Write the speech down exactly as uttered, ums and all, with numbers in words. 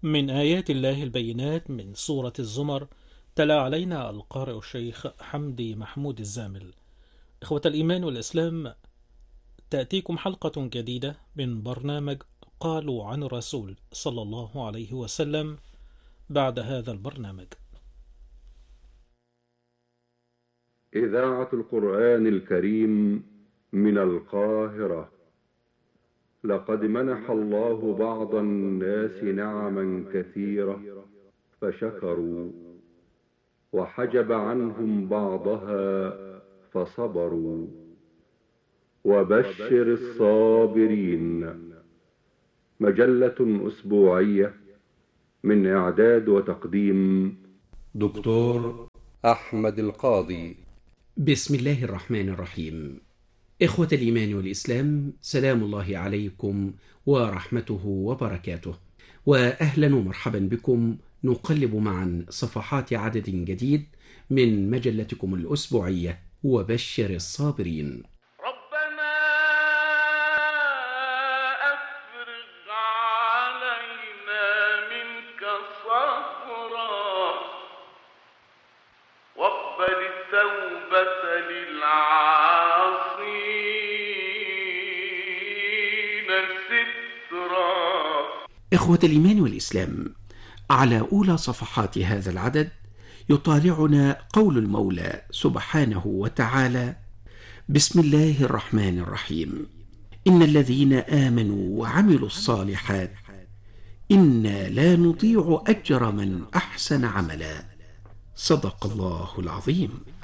من آيات الله البينات من سورة الزمر. تلا علينا القارئ الشيخ حمدي محمود الزامل. إخوة الإيمان والإسلام، تأتيكم حلقة جديدة من برنامج قالوا عن الرسول صلى الله عليه وسلم. بعد هذا البرنامج إذاعة القرآن الكريم من القاهرة. لقد منح الله بعض الناس نعما كثيرة فشكروا، وحجب عنهم بعضها فصبروا. وبشر الصابرين. مجلة أسبوعية من إعداد وتقديم دكتور أحمد القاضي. بسم الله الرحمن الرحيم. إخوة الإيمان والإسلام، سلام الله عليكم ورحمته وبركاته، وأهلا ومرحبا بكم. نقلب معا صفحات عدد جديد من مجلتكم الأسبوعية وبشر الصابرين. ربنا أفرغ علينا منك صبرا واقبل التوبة للعاصين سترا. إخوة الإيمان والإسلام، على أولى صفحات هذا العدد يطالعنا قول المولى سبحانه وتعالى: بسم الله الرحمن الرحيم. إن الذين آمنوا وعملوا الصالحات إنا لا نضيع أجر من أحسن عملا. صدق الله العظيم.